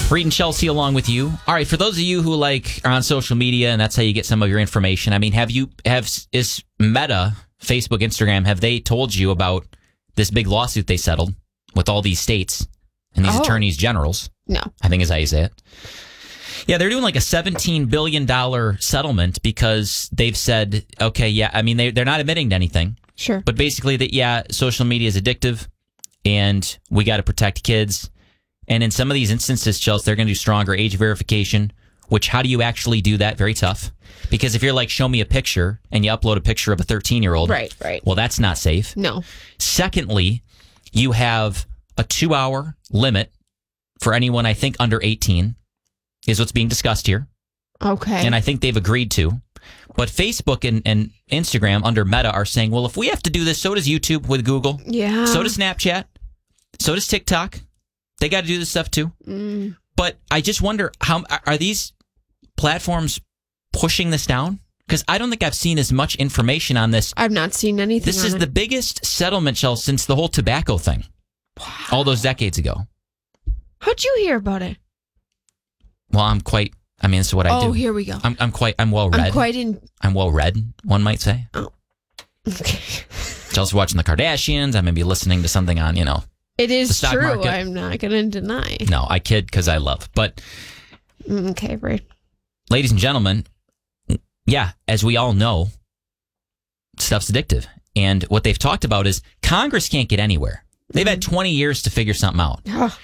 Reed and Chelsea along with you. All right, for those of you who are on social media and that's how you get some of your information, I mean, is Meta, Facebook, Instagram, have they told you about this big lawsuit they settled with all these states and these attorneys generals? No. I think is how you say it. Yeah, they're doing like a $17 billion settlement because they've said, okay, yeah, I mean, they're not admitting to anything. Sure. But basically, social media is addictive and we got to protect kids. And in some of these instances, Chelsea, they're going to do stronger age verification, which how do you actually do that? Very tough. Because if you're like, show me a picture and you upload a picture of a 13-year-old. Right. Well, that's not safe. No. Secondly, you have a 2-hour limit for anyone, I think, under 18 is what's being discussed here. Okay. And I think they've agreed to. But Facebook and Instagram under Meta are saying, well, if we have to do this, so does YouTube with Google. Yeah. So does Snapchat. So does TikTok. They got to do this stuff too. But I just wonder, how are these platforms pushing this down? Because I don't think I've seen as much information on this. I've not seen anything. This is the biggest settlement, Chelsea, since the whole tobacco thing. Wow. All those decades ago. How'd you hear about it? Well, this is what I do. Oh, here we go. I'm well read. I'm well read, one might say. Oh. Okay. Chelsea watching the Kardashians. I may be listening to something on, It is the stock true. market. I'm not going to deny. No, I kid because I love. But, okay, right. Ladies and gentlemen, yeah, as we all know, stuff's addictive. And what they've talked about is Congress can't get anywhere. They've had 20 years to figure something out.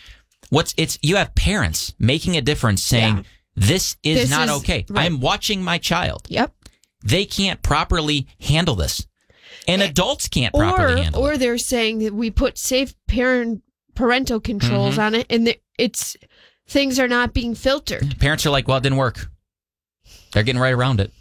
You have parents making a difference saying, this is not okay. Right. I'm watching my child. Yep. They can't properly handle this. And adults can't properly handle it. Or they're saying that we put safe parental controls on it, and things are not being filtered. Parents are like, well, it didn't work. They're getting right around it.